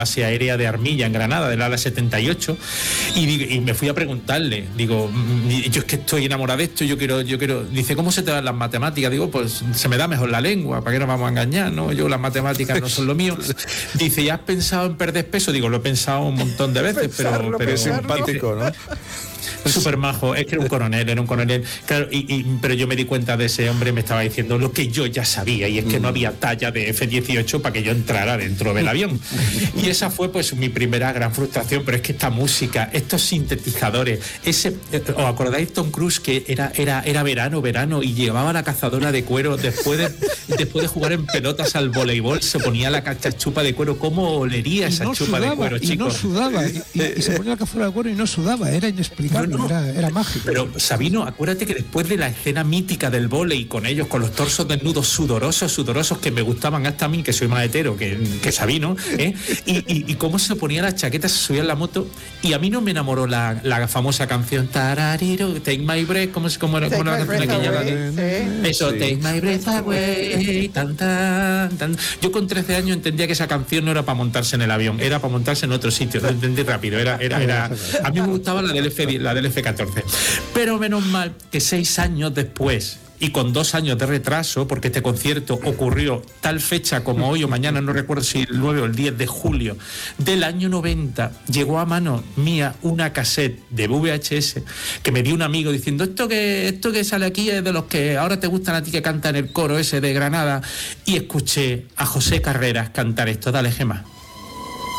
base aérea de Armilla, en Granada, del ala 78, y me fui a preguntarle, digo, yo es que estoy enamorado de esto, yo quiero, dice, ¿cómo se te dan las matemáticas? Digo, pues se me da mejor la lengua, ¿para qué nos vamos a engañar? ¿No? Yo las matemáticas no son lo mío. Dice, ¿ya has pensado en perder peso? Digo, lo he pensado un montón de veces, pero es simpático, ¿no? Súper majo, es que era un coronel, claro, pero yo me di cuenta de ese hombre, me estaba diciendo lo que yo ya sabía, y es que no había talla de F-18 para que yo entrara dentro del avión. Y esa fue pues mi primera gran frustración, pero es que esta música, estos sintetizadores, ¿os acordáis Tom Cruise que era verano y llevaba la cazadora de cuero después de jugar en pelotas al voleibol, se ponía la chupa de cuero? ¿Cómo olería esa chupa de cuero, chicos? Y no sudaba, y se ponía la cazadora de cuero y no sudaba, era inexplicable. Era mágico. Pero Sabino, acuérdate que después de la escena mítica del vóley con ellos, con los torsos desnudos sudorosos que me gustaban hasta a mí, que soy más hetero que Sabino, y cómo se ponía la chaqueta, se subía en la moto, y a mí no me enamoró la famosa canción Tarariro, Take My Breath, ¿cómo era la canción aquella? Eso, Take My Breath Away, tan, tan, tan. Yo con 13 años entendía que esa canción no era para montarse en el avión, era para montarse en otro sitio, lo entendí rápido, era a mí me gustaba la del F-14, pero menos mal que 6 años después y con 2 años de retraso, porque este concierto ocurrió tal fecha como hoy o mañana, no recuerdo si el 9 o el 10 de julio del año 90, llegó a mano mía una cassette de VHS que me dio un amigo diciendo, esto que sale aquí es de los que ahora te gustan a ti, que cantan el coro ese de Granada, y escuché a José Carreras cantar esto. Dale, Gemma.